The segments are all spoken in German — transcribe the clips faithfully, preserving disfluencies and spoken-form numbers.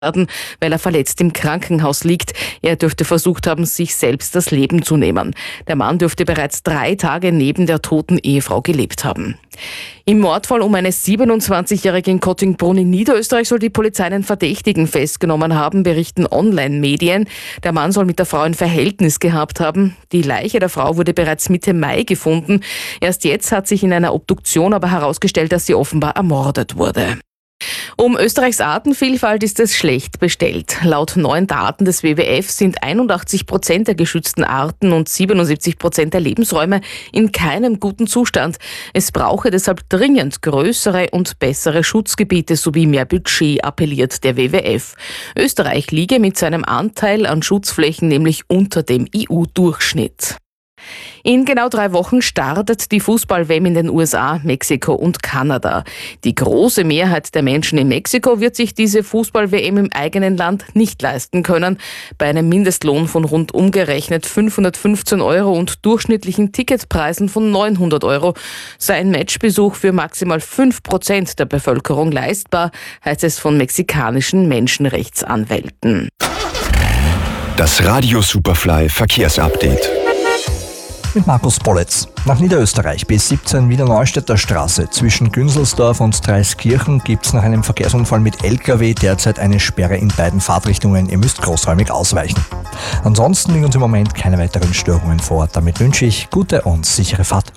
weil er verletzt im Krankenhaus liegt. Er dürfte versucht haben, sich selbst das Leben zu nehmen. Der Mann dürfte bereits drei Tage neben der toten Ehefrau gelebt haben. Im Mordfall um eine siebenundzwanzigjährige in Kottingbrunn in Niederösterreich soll die Polizei einen Verdächtigen festgenommen haben, berichten Online-Medien. Der Mann soll mit der Frau ein Verhältnis gehabt haben. Die Leiche der Frau wurde bereits Mitte Mai gefunden. Erst jetzt hat sich in einer Obduktion aber herausgestellt, dass sie offenbar ermordet wurde. Um Österreichs Artenvielfalt ist es schlecht bestellt. Laut neuen Daten des W W F sind einundachtzig Prozent der geschützten Arten und siebenundsiebzig Prozent der Lebensräume in keinem guten Zustand. Es brauche deshalb dringend größere und bessere Schutzgebiete sowie mehr Budget, appelliert der W W F. Österreich liege mit seinem Anteil an Schutzflächen nämlich unter dem E U-Durchschnitt. In genau drei Wochen startet die Fußball-W M in den U S A, Mexiko und Kanada. Die große Mehrheit der Menschen in Mexiko wird sich diese Fußball-W M im eigenen Land nicht leisten können. Bei einem Mindestlohn von rund umgerechnet fünfhundertfünfzehn Euro und durchschnittlichen Ticketpreisen von neunhundert Euro sei ein Matchbesuch für maximal fünf Prozent der Bevölkerung leistbar, heißt es von mexikanischen Menschenrechtsanwälten. Das Radio Superfly Verkehrsupdate. Mit Markus Bolletz. Nach Niederösterreich B siebzehn Wiener Neustädter Straße. Zwischen Günzelsdorf und Dreiskirchen gibt es nach einem Verkehrsunfall mit L K W derzeit eine Sperre in beiden Fahrtrichtungen. Ihr müsst großräumig ausweichen. Ansonsten liegen uns im Moment keine weiteren Störungen vor. Damit wünsche ich gute und sichere Fahrt.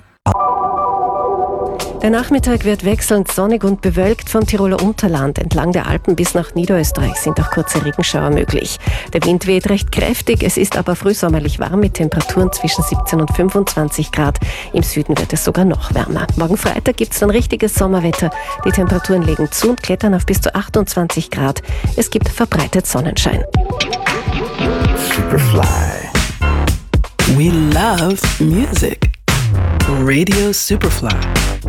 Der Nachmittag wird wechselnd sonnig und bewölkt vom Tiroler Unterland. Entlang der Alpen bis nach Niederösterreich sind auch kurze Regenschauer möglich. Der Wind weht recht kräftig, es ist aber frühsommerlich warm mit Temperaturen zwischen siebzehn und fünfundzwanzig Grad. Im Süden wird es sogar noch wärmer. Morgen Freitag gibt es dann richtiges Sommerwetter. Die Temperaturen legen zu und klettern auf bis zu achtundzwanzig Grad. Es gibt verbreitet Sonnenschein. Superfly. We love music. Radio Superfly.